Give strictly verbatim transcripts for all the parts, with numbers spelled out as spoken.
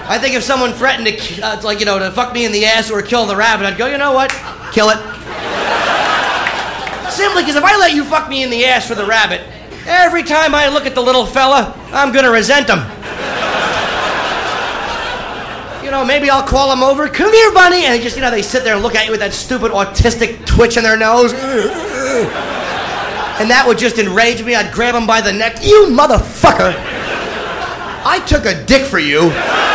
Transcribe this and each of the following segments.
I think if someone threatened to, uh, like, you know, to fuck me in the ass or kill the rabbit, I'd go, you know what? Kill it. Simply because if I let you fuck me in the ass for the rabbit, every time I look at the little fella, I'm gonna resent him. You know, maybe I'll call him over, come here, bunny, and just, you know, they sit there and look at you with that stupid autistic twitch in their nose. And that would just enrage me. I'd grab him by the neck. You motherfucker! I took a dick for you.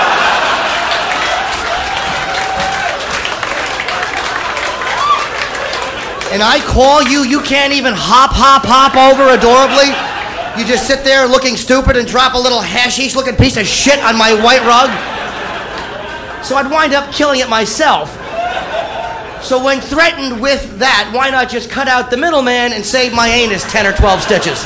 And I call you, you can't even hop, hop, hop over adorably. You just sit there looking stupid and drop a little hashish looking piece of shit on my white rug. So I'd wind up killing it myself. So when threatened with that, why not just cut out the middleman and save my anus ten or twelve stitches?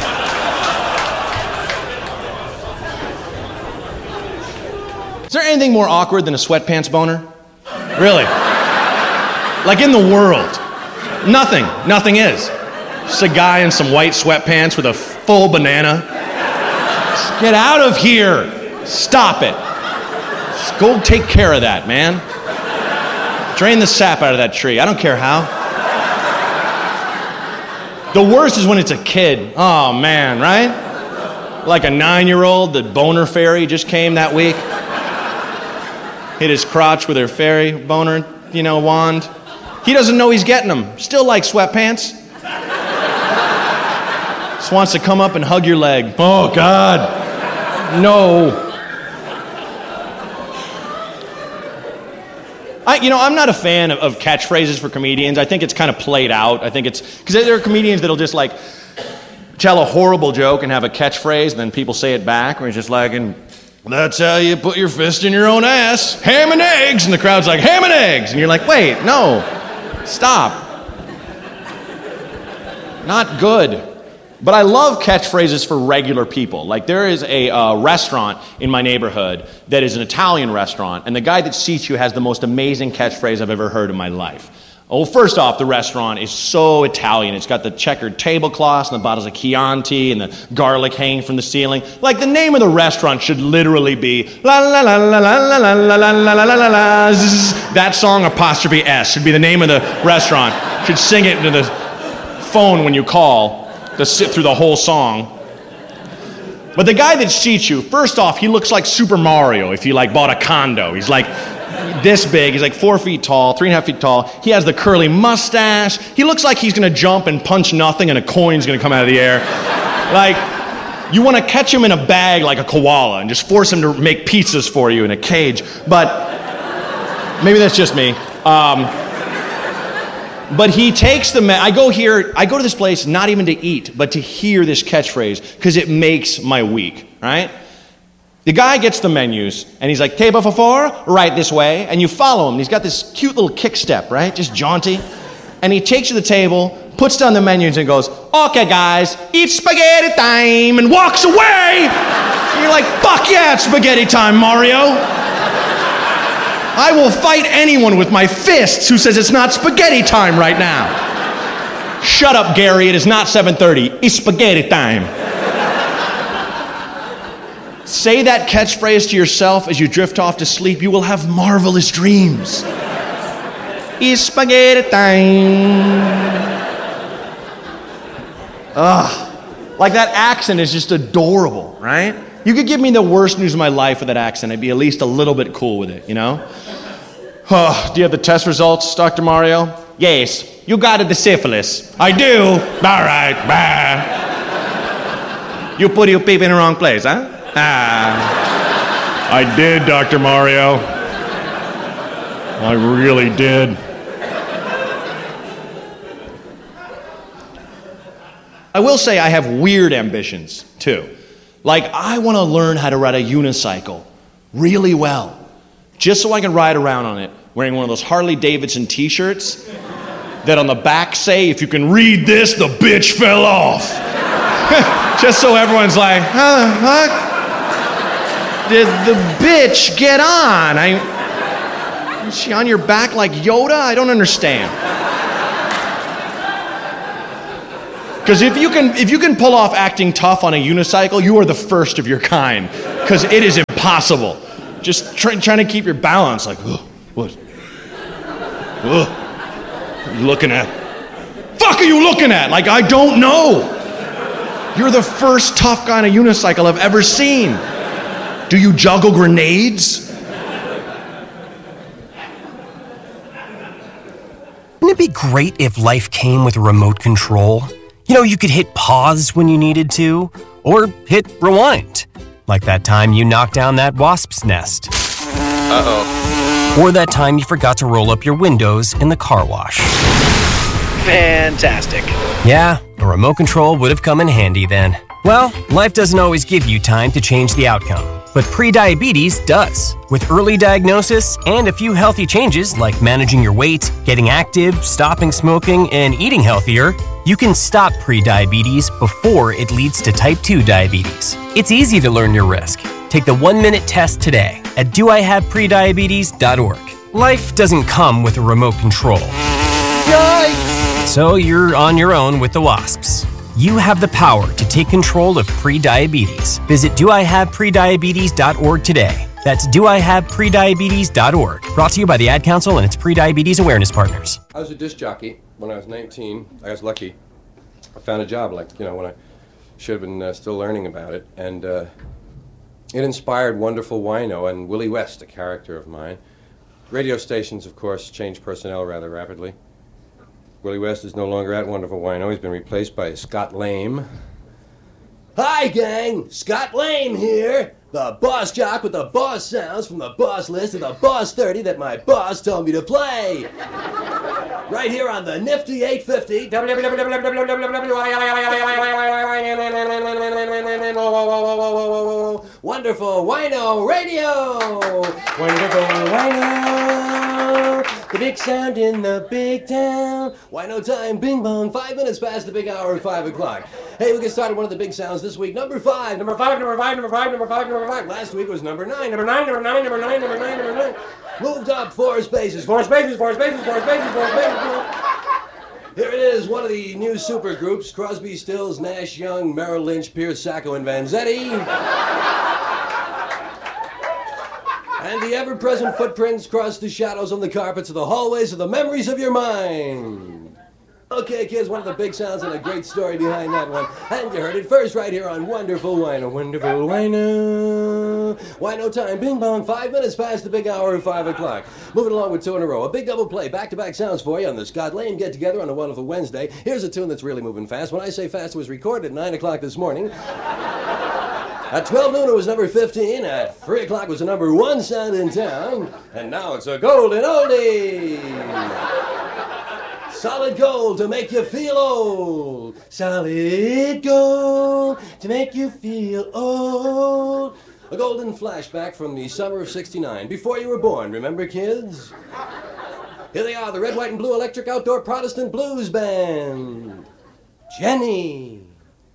Is there anything more awkward than a sweatpants boner? Really? Like in the world? Nothing. Nothing is. Just a guy in some white sweatpants with a full banana. Just get out of here. Stop it. Just go take care of that, man. Drain the sap out of that tree. I don't care how. The worst is when it's a kid. Oh, man, right? Like a nine-year-old, the boner fairy just came that week. Hit his crotch with her fairy boner, you know, wand. He doesn't know he's getting them. Still like sweatpants. Just wants to come up and hug your leg. Oh, God. No. I, you know, I'm not a fan of, of catchphrases for comedians. I think it's kind of played out. I think it's... Because there are comedians that'll just, like, tell a horrible joke and have a catchphrase, and then people say it back, where it's just like, and that's how you put your fist in your own ass. Ham and eggs. And the crowd's like, ham and eggs. And you're like, wait, no. Stop. Not good. But I love catchphrases for regular people. Like, there is a uh, restaurant in my neighborhood that is an Italian restaurant, and the guy that seats you has the most amazing catchphrase I've ever heard in my life. Oh, first off, the restaurant is so Italian. It's got the checkered tablecloths and the bottles of Chianti and the garlic hanging from the ceiling. Like, the name of the restaurant should literally be la la la la la la la la la la la la la. That song apostrophe S should be the name of the restaurant. Should sing it into the phone when you call. To sit through the whole song. But the guy that seats you, first off, he looks like Super Mario if he like bought a condo. He's like this big, he's like four feet tall, three and a half feet tall. He has the curly mustache. He looks like he's gonna jump and punch nothing and a coin's gonna come out of the air. Like, you wanna catch him in a bag like a koala and just force him to make pizzas for you in a cage. But maybe that's just me. Um, But he takes the, I go here, I go to this place not even to eat, but to hear this catchphrase, because it makes my week, right? The guy gets the menus, and he's like, table for four, right this way, and you follow him. He's got this cute little kick step, right? Just jaunty. And he takes you to the table, puts down the menus, and goes, okay, guys, it's spaghetti time, and walks away! And you're like, fuck yeah, it's spaghetti time, Mario! I will fight anyone with my fists who says it's not spaghetti time right now. Shut up, Gary. It is not seven thirty. It's spaghetti time. Say that catchphrase to yourself as you drift off to sleep. You will have marvelous dreams. It's spaghetti time. Ugh. Like, that accent is just adorable, right? You could give me the worst news of my life with that accent. I'd be at least a little bit cool with it, you know? Oh, do you have the test results, Doctor Mario? Yes. You got it, the syphilis. I do. All right. Bah. You put your peep in the wrong place, huh? Ah. I did, Doctor Mario. I really did. I will say I have weird ambitions, too. Like, I want to learn how to ride a unicycle really well, just so I can ride around on it wearing one of those Harley Davidson t-shirts that on the back say, if you can read this, the bitch fell off. Just so everyone's like, huh, huh? Did the bitch get on? I, is she on your back like Yoda? I don't understand. Because if you can if you can pull off acting tough on a unicycle, you are the first of your kind. Because it is impossible. Just try, trying to keep your balance. Like, oh, what? Oh, what are you looking at? Fuck are you looking at? Like, I don't know. You're the first tough guy on a unicycle I've ever seen. Do you juggle grenades? Wouldn't it be great if life came with a remote control? You know, you could hit pause when you needed to, or hit rewind. Like that time you knocked down that wasp's nest. Uh-oh. Or that time you forgot to roll up your windows in the car wash. Fantastic. Yeah, a remote control would have come in handy then. Well, life doesn't always give you time to change the outcome, but prediabetes does. With early diagnosis and a few healthy changes like managing your weight, getting active, stopping smoking, and eating healthier, you can stop prediabetes before it leads to type two diabetes. It's easy to learn your risk. Take the one-minute test today at do I have prediabetes dot org. Life doesn't come with a remote control. Yikes! So you're on your own with the wasps. You have the power to take control of prediabetes. Visit do I have prediabetes dot org today. That's do I have prediabetes dot org. Brought to you by the Ad Council and its prediabetes awareness partners. I was a disc jockey when I was nineteen. I was lucky. I found a job, like, you know, when I should have been uh, still learning about it. And uh, it inspired Wonderful Wino and Willie West, a character of mine. Radio stations, of course, changed personnel rather rapidly. Willie West is no longer at Wonderful Wino. He's been replaced by Scott Lame. Hi, gang! Scott Lame here! The boss jock with the boss sounds from the boss list of the boss thirty that my boss told me to play! Right here on the nifty eight fifty. Wonderful Wino Radio! Wonderful Wino! The big sound in the big town. Wino time, bing bong, five minutes past the big hour of five o'clock. Hey, we get started one of the big sounds this week. Number five, number five, number five, number five, number five, number five. Last week was number nine, number nine, number nine, number nine, number nine, number nine. Moved up four spaces, four spaces, four spaces, four spaces, four spaces. Here it is, one of the new supergroups, Crosby, Stills, Nash, Young, Merrill Lynch, Pierce, Sacco, and Vanzetti. And the ever-present footprints cross the shadows on the carpets of the hallways of the memories of your mind. Okay, kids, one of the big sounds and a great story behind that one. And you heard it first right here on Wonderful Wino. Wonderful Wino. Wino time, bing bong, five minutes past the big hour of five o'clock. Moving along with two in a row. A big double play, back-to-back sounds for you on the Scott Lane get-together on a wonderful Wednesday. Here's a tune that's really moving fast. When I say fast, it was recorded at nine o'clock this morning. At twelve noon, it was number fifteen. At three o'clock, was the number one sound in town. And now it's a golden oldie. Solid gold to make you feel old. Solid gold to make you feel old. A golden flashback from the summer of sixty-nine. Before you were born, remember, kids? Here they are, the Red, White, and Blue Electric Outdoor Protestant Blues Band. Jenny.